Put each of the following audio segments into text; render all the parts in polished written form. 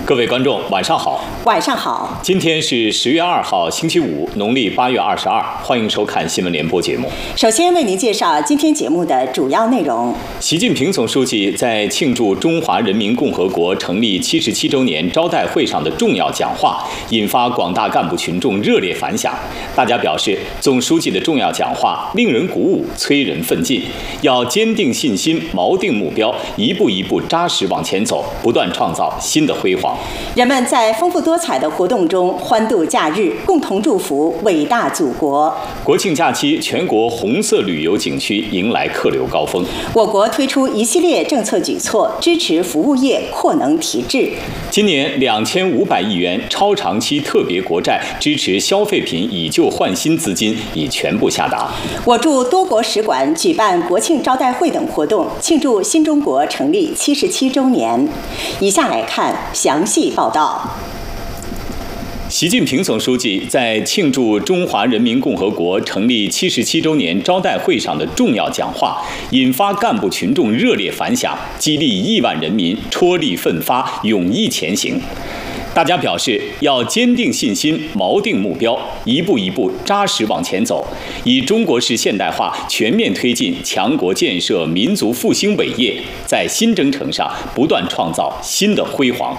各位观众，晚上好。 晚上好。 今天是10月2号，星期五，农历8月22，欢迎收看新闻联播节目。 首先为您介绍今天节目的主要内容。 习近平总书记在庆祝中华人民共和国成立77周年招待会上的重要讲话，引发广大干部群众热烈反响。大家表示，总书记的重要讲话令人鼓舞，催人奋进，要坚定信心，锚定目标，一步一步扎实往前走，不断创造新的辉煌。 人们在丰富多彩的活动中欢度假日，共同祝福伟大祖国。 国庆假期，全国红色旅游景区迎来客流高峰。 我国推出一系列政策举措，支持服务业扩能提质。 今年2500亿元超长期特别国债支持消费品以旧换新资金已全部下达。 我驻多国使馆举办国庆招待会等活动，庆祝新中国成立77周年。以下来看详细报道。 习近平总书记在庆祝中华人民共和国成立77周年招待会上的重要讲话，引发干部群众热烈反响，激励亿万人民踔厉奋发，勇毅前行。大家表示，要坚定信心，锚定目标，一步一步扎实往前走，以中国式现代化全面推进强国建设、民族复兴伟业，在新征程上不断创造新的辉煌。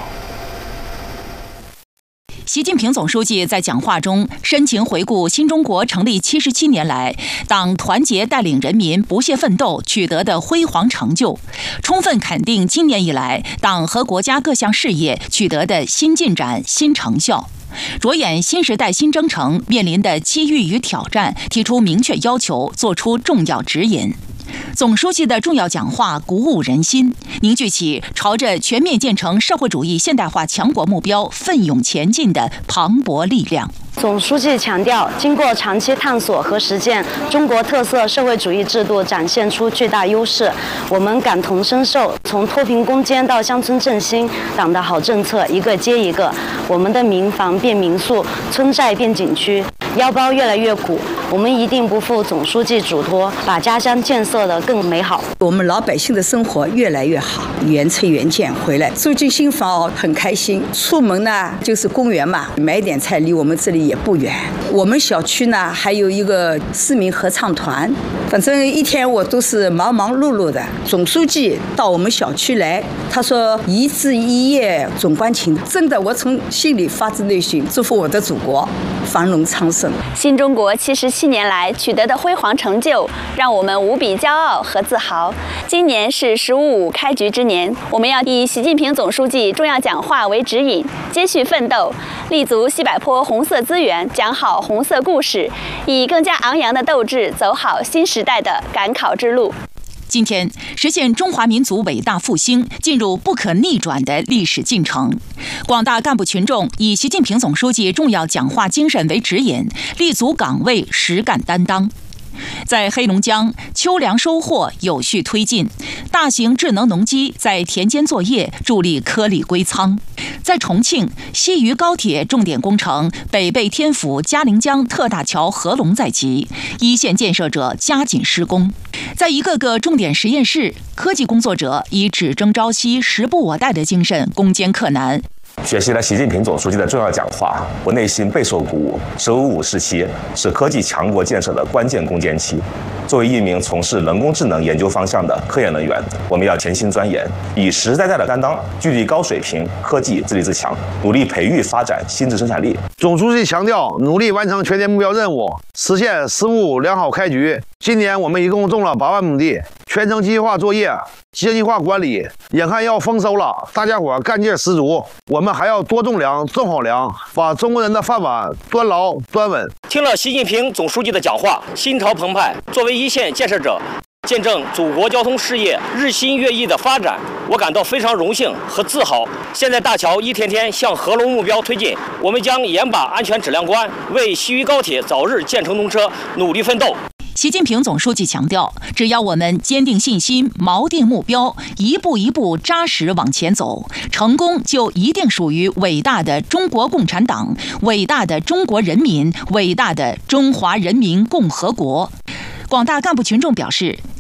习近平总书记在讲话中深情回顾新中国成立77年来，党团结带领人民不懈奋斗取得的辉煌成就，充分肯定今年以来党和国家各项事业取得的新进展、新成效，着眼新时代新征程面临的机遇与挑战，提出明确要求，作出重要指引。总书记的重要讲话鼓舞人心，凝聚起朝着全面建成社会主义现代化强国目标奋勇前进的磅礴力量。 总书记强调，经过长期探索和实践，中国特色社会主义制度展现出巨大优势。我们感同身受，从脱贫攻坚到乡村振兴，党的好政策一个接一个。我们的民房变民宿，村寨变景区，腰包越来越鼓。我们一定不负总书记嘱托，把家乡建设得更美好。 我们老百姓的生活越来越好，原车原件回来，住进新房很开心。出门呢就是公园嘛，买点菜离我们这里也不远。我们小区呢还有一个市民合唱团，反正一天我都是忙忙碌碌的。总书记到我们小区来，他说一字一页总关情，真的我从心里发自内心祝福我的祖国繁荣昌盛。 新中国77年来取得的辉煌成就，让我们无比骄傲和自豪。今年是“15·5”开局之年，我们要以习近平总书记重要讲话为指引，接续奋斗，立足西柏坡红色资源，讲好红色故事，以更加昂扬的斗志走好新时代的赶考之路。 今天，实现中华民族伟大复兴进入不可逆转的历史进程。广大干部群众以习近平总书记重要讲话精神为指引，立足岗位，实干担当。在黑龙江，秋粮收获有序推进，大型智能农机在田间作业，助力颗粒归仓。在重庆，西渝高铁重点工程北碚天府嘉陵江特大桥合龙在即，一线建设者加紧施工。在一个个重点实验室，科技工作者以只争朝夕、时不我待的精神攻坚克难。 学习了习近平总书记的重要讲话，我内心备受鼓舞。“15·5”时期是科技强国建设的关键攻坚期。作为一名从事人工智能研究方向的科研人员，我们要潜心钻研，以实实在在的担当，聚力高水平科技自立自强，努力培育发展新质生产力。 总书记强调，努力完成全年目标任务，实现“15·5”良好开局。今年我们一共种了8万亩地，全程机械化作业，精细化管理，眼看要丰收了，大家伙干劲十足。我们还要多种粮，种好粮，把中国人的饭碗端牢端稳。 听了习近平总书记的讲话，心潮澎湃。作为一线建设者，见证祖国交通事业日新月异的发展，我感到非常荣幸和自豪。现在大桥一天天向合龙目标推进，我们将严把安全质量关，为西渝高铁早日建成通车努力奋斗。 习近平总书记强调，只要我们坚定信心、锚定目标，一步一步扎实往前走，成功就一定属于伟大的中国共产党、伟大的中国人民、伟大的中华人民共和国。广大干部群众表示，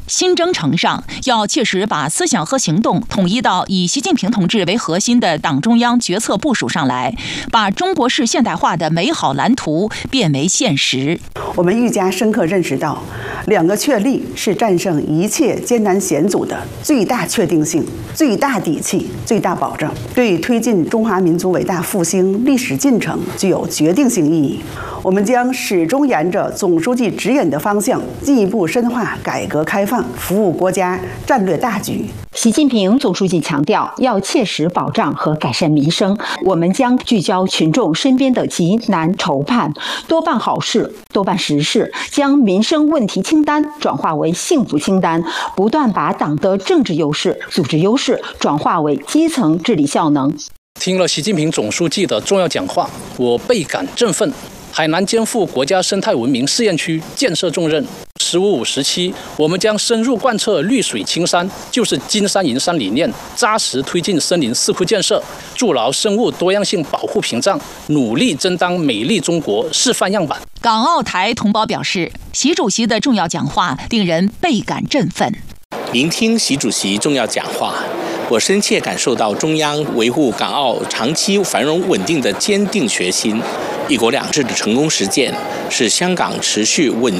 新征程上，要切实把思想和行动统一到以习近平同志为核心的党中央决策部署上来，把中国式现代化的美好蓝图变为现实。 我们愈加深刻认识到，2个确立是战胜一切艰难险阻的最大确定性、最大底气、最大保证，对推进中华民族伟大复兴历史进程具有决定性意义。我们将始终沿着总书记指引的方向，进一步深化改革开放，服务国家战略大局。 习近平总书记强调，要切实保障和改善民生，我们将聚焦群众身边的急难愁盼，多办好事，多办实事，将民生问题清单转化为幸福清单，不断把党的政治优势、组织优势转化为基层治理效能。 听了习近平总书记的重要讲话，我倍感振奋。海南肩负国家生态文明试验区建设重任，“15-5”时期，我们将深入贯彻绿水青山就是金山银山理念，扎实推进森林4库建设，筑牢生物多样性保护屏障，努力争当美丽中国示范样板。 港澳台同胞表示，习主席的重要讲话令人倍感振奋。 聆听习主席重要讲话，我深切感受到中央维护港澳长期繁荣稳定的坚定决心。“一国两制”的成功实践是香港持续稳